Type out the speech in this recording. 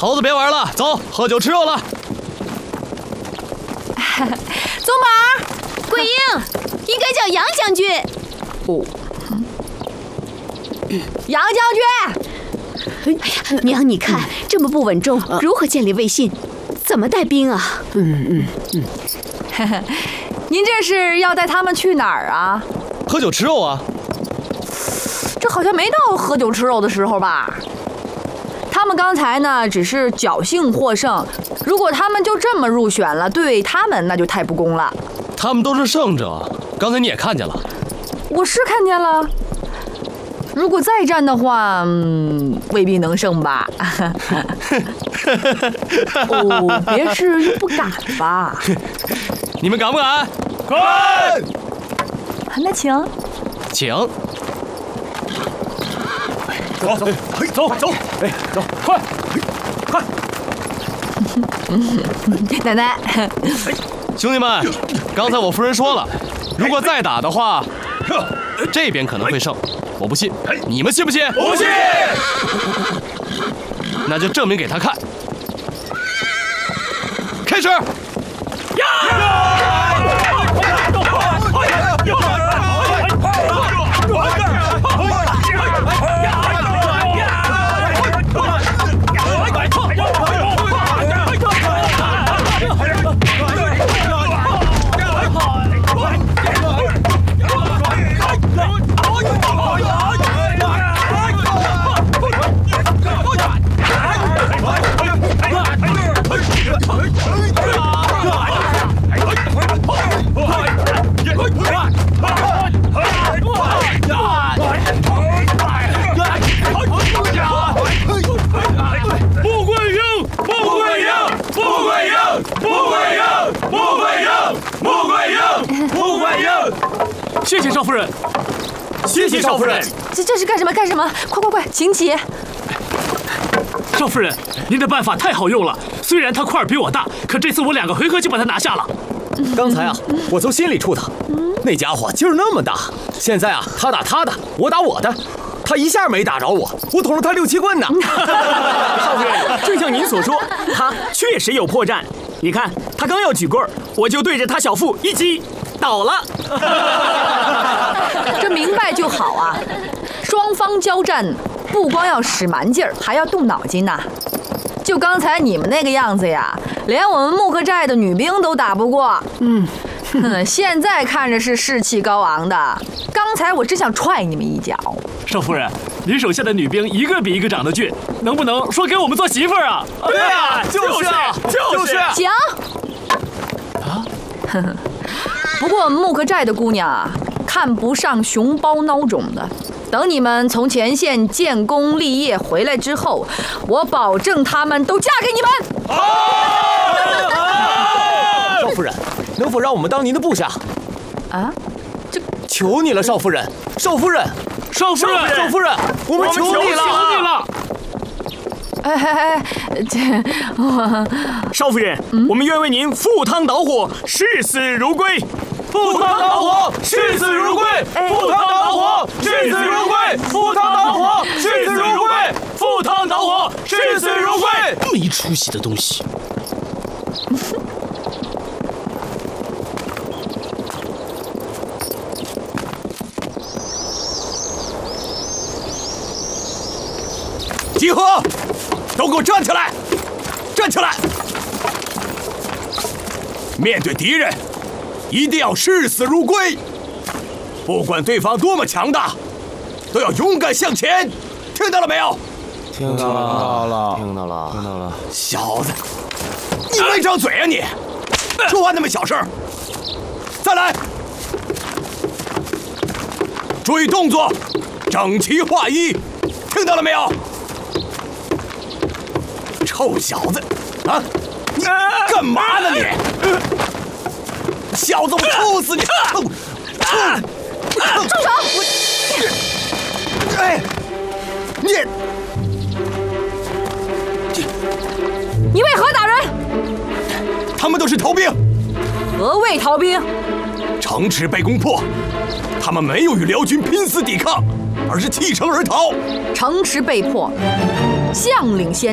猴子别玩了，走，喝酒吃肉了。 宗宝、桂英，应该叫杨将军。 哦， 杨将军。 哎呀，娘，你看这么不稳重，如何建立威信？怎么带兵啊？ 您这是要带他们去哪儿啊？ 喝酒吃肉啊。 这好像没到喝酒吃肉的时候吧？他们刚才呢，只是侥幸获胜。如果他们就这么入选了，对他们那就太不公了。 他们都是胜者，刚才你也看见了。 我是看见了。如果再战的话，未必能胜吧？哦，别是又不敢吧？ 你们敢不敢？ 敢！ 那请。 请。 走，哎，走，快！ 奶奶， 兄弟们，刚才我夫人说了，如果再打的话，这边可能会胜。我不信，你们信不信？ 不信！ 那就证明给他看。开始！ 谢谢少夫人，谢谢少夫人。 这是干什么？干什么？快，请起。 少夫人，您的办法太好用了。虽然他块儿比我大，可这次我2个回合就把他拿下了。 刚才啊，我从心里触他，那家伙劲儿那么大。现在啊，他打他的，我打我的，他一下没打着我，我捅了他6、7棍呢。 少夫人，正像您所说，他确实有破绽。你看，他刚要举棍儿，我就对着他小腹一击，倒了。 这明白就好啊！双方交战，不光要使蛮劲儿，还要动脑筋呐。就刚才你们那个样子呀，连我们木克寨的女兵都打不过。现在看着是士气高昂的，刚才我真想踹你们一脚。 少夫人，您手下的女兵一个比一个长得俊，能不能说给我们做媳妇儿啊？ 对啊，就是。 行。啊，不过木克寨的姑娘啊，看不上熊包孬种的。等你们从前线建功立业回来之后，我保证她们都嫁给你们。 少夫人，能否让我们当您的部下？ 啊？ 求你了，少夫人，少夫人，我们求你了。 少夫人，我们愿为您赴汤蹈火，视死如归。 赴汤蹈火，视死如归。赴汤蹈火，视死如归。赴汤蹈火，视死如归。赴汤蹈火，视死如归。 没出息的东西！ 集合！都给我站起来！站起来！面对敌人，一定要视死如归。不管对方多么强大，都要勇敢向前。听到了没有？ 听到了。 小子，你没张嘴啊你！说话那么小声！再来！注意动作，整齐划一。听到了没有？臭小子，啊！你干嘛呢你？小子，我抽死你！ 住手！ 哎， 你为何打人？ 他们都是逃兵。 何谓逃兵？ 城池被攻破，他们没有与辽军拼死抵抗，而是弃城而逃。 城池被破，将领先